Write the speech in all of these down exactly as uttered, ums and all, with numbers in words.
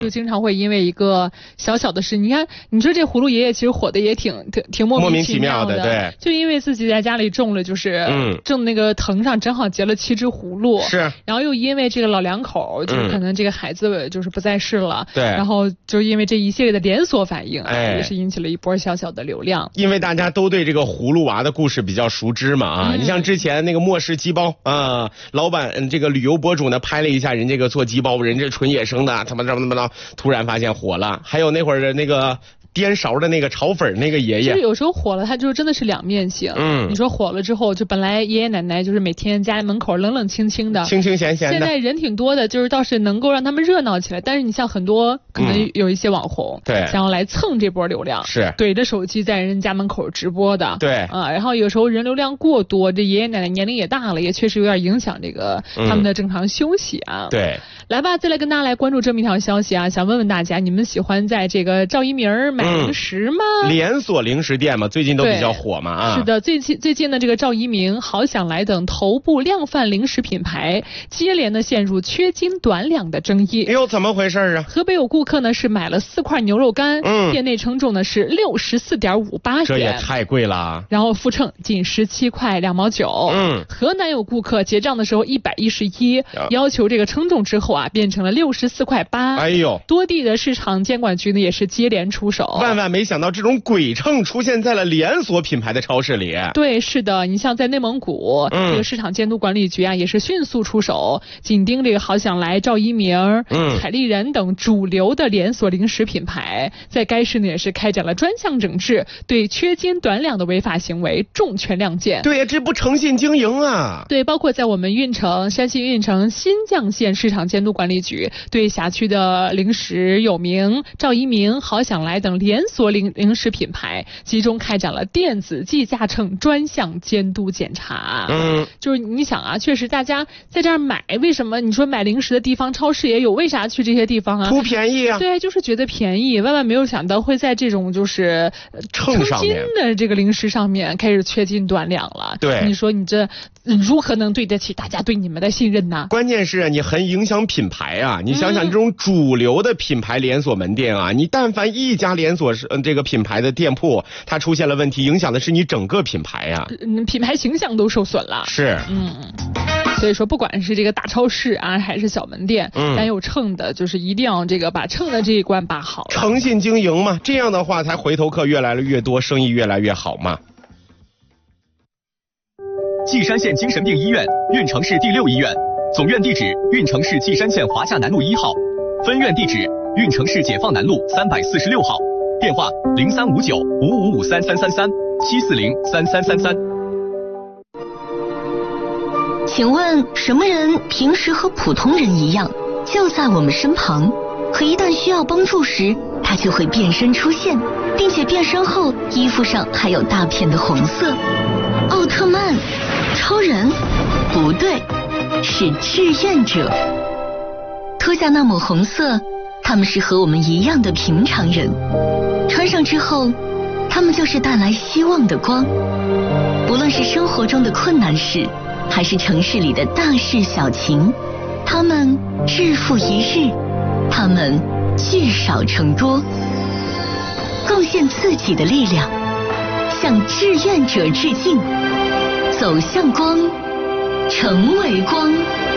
就经常会因为一个小小的事，你看，你说这葫芦爷爷其实火的也挺挺挺莫名其妙的， 莫名其妙的，对， 就因为自己在家里种了，就是嗯，种那个藤上正好结了七只葫芦， 是， 然后又因为这个老两口，就是可能这个孩子就是不在世了， 对、嗯， 然后就因为这一系列的连锁反应，哎，也是引起了一波小小的流量。 因为大家都对这个葫芦娃的故事比较熟知嘛啊，嗯、你像之前那个末世鸡包啊，老板这个旅游博主呢拍了一下人这个做鸡包，人这纯野生的，怎么怎么怎么着，突然发现火了。还有那会儿的那个颠勺的那个炒粉那个爷爷， 就是有时候火了，他就真的是两面性。嗯，你说火了之后，就本来爷爷奶奶就是每天家门口冷冷清清的， 清清闲闲的， 现在人挺多的，就是倒是能够让他们热闹起来。但是你像很多可能有一些网红，对、嗯，想要来蹭这波流量， 是怼着手机在人家门口直播的， 对啊，然后有时候人流量过多，这爷爷奶奶年龄也大了，也确实有点影响这个他们的正常休息啊。 嗯、对， 来吧，再来跟大家来关注这么一条消息啊，想问问大家，你们喜欢在这个赵一鸣买零食吗？ 嗯、连锁零食店嘛，最近都比较火嘛啊。 是的，最近最近的这个赵一鸣、好想来等头部量贩零食品牌接连的陷入缺斤短两的争议。 哎呦，怎么回事啊？ 河北有顾客呢是买了四块牛肉干，嗯，店内称重呢是六十四点五八元， 这也太贵了。 然后复称仅十七块两毛九。嗯，河南有顾客结账的时候一百一十一，要求这个称重之后啊变成了六十四块八。 哎呦， 多地的市场监管局呢也是接连出手。 万万没想到这种鬼秤出现在了连锁品牌的超市里。 对，是的，你像在内蒙古，嗯、这个市场监督管理局啊也是迅速出手，紧盯这个好想来、赵一鸣、嗯、凯丽人等主流的连锁零食品牌，在该市呢也是开展了专项整治，对缺斤短两的违法行为重拳亮剑。 对呀，这不诚信经营啊！ 对，包括在我们运城、山西运城新绛县市场监督管理局对辖区的零食有名、赵一鸣、好想来等连锁零零食品牌集中开展了电子计价秤专项监督检查。嗯，就是你想啊，确实大家在这儿买，为什么你说买零食的地方超市也有，为啥去这些地方啊？ 图便宜啊！ 对，就是觉得便宜，万万没有想到会在这种就是称斤的这个零食上面开始缺斤短两了。 对， 你说你这如何能对得起大家对你们的信任呢？ 关键是你很影响品牌啊！你想想这种主流的品牌连锁门店啊，嗯、你但凡一家连锁是这个品牌的店铺，它出现了问题，影响的是你整个品牌呀、啊， 嗯，品牌形象都受损了。 是， 嗯。所以说，不管是这个大超市啊，还是小门店，嗯，单有秤的，就是一定要这个把秤的这一关把好， 诚信经营嘛，这样的话才回头客越来越多，生意越来越好嘛。 稷山县精神病医院，运城市第六医院，总院地址运城市稷山县华夏南路一号，分院地址运城市解放南路三百四十六号，电话零三五九五五五三三三三七四零三三三三。 请问什么人平时和普通人一样，就在我们身旁，可一旦需要帮助时，他就会变身出现，并且变身后衣服上还有大片的红色？奥特曼、超人？不对，是志愿者。脱下那抹红色，他们是和我们一样的平常人，穿上之后，他们就是带来希望的光。不论是生活中的困难事，还是城市里的大事小情，他们日复一日，他们聚少成多，贡献自己的力量，向志愿者致敬，走向光，成为光。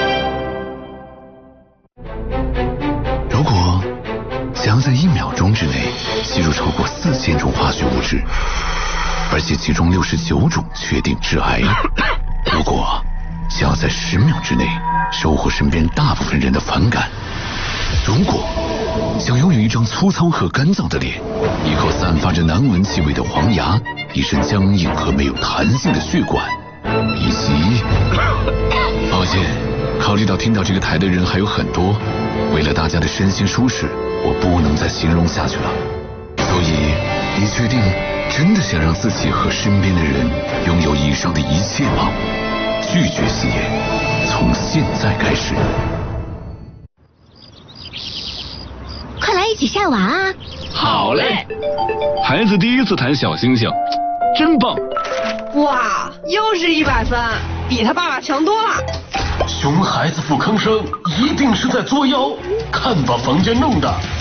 如果想要在一秒钟之内吸入超过四千种化学物质，而且其中六十九种确定致癌，如果想要在十秒之内收获身边大部分人的反感，如果想拥有一张粗糙和干燥的脸，一口散发着难闻气味的黄牙，一身僵硬和没有弹性的血管，以及……抱歉，考虑到听到这个台的人还有很多，为了大家的身心舒适，我不能再形容下去了。所以，你确定真的想让自己和身边的人拥有以上的一切吗？拒绝吸烟，从现在开始。 快来一起晒娃啊！ 好嘞！孩子第一次弹小星星，真棒！ 哇，又是一百分，比他爸爸强多了。 熊孩子不吭声，一定是在作妖，看把房间弄的